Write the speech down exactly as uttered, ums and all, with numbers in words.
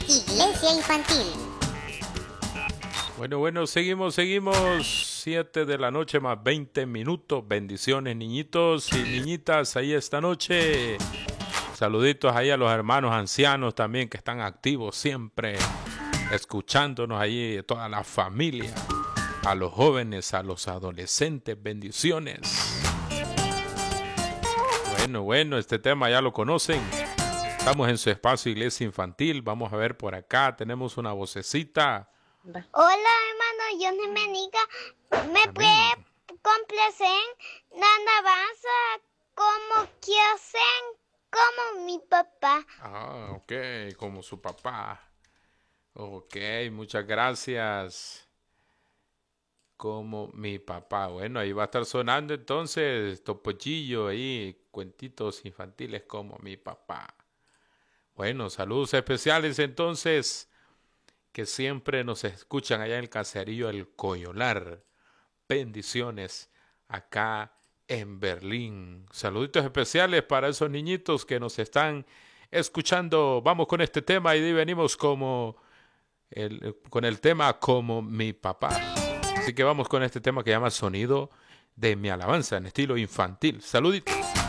Iglesia Infantil. Bueno, bueno, seguimos, seguimos. Siete de la noche más veinte minutos. Bendiciones, niñitos y niñitas, ahí esta noche. Saluditos ahí a los hermanos ancianos también que están activos siempre, escuchándonos ahí, toda la familia, a los jóvenes, a los adolescentes, bendiciones. Bueno, bueno, este tema ya lo conocen. Estamos en su espacio Iglesia Infantil. Vamos a ver por acá, tenemos una vocecita. Hola, hermano, Dios me bendiga. ¿Me Amén. puede complacer la alabanza como quiero ser como mi papá? Ah, ok, como su papá. Ok, muchas gracias. Como mi papá. Bueno, ahí va a estar sonando entonces Topollillo ahí, cuentitos infantiles como mi papá. Bueno, saludos especiales entonces, que siempre nos escuchan allá en el caserío El Coyolar. Bendiciones acá en Berlín. Saluditos especiales para esos niñitos que nos están escuchando. Vamos con este tema y venimos como el, con el tema como mi papá. Así que vamos con este tema que llama Sonido de mi alabanza en estilo infantil. Saluditos.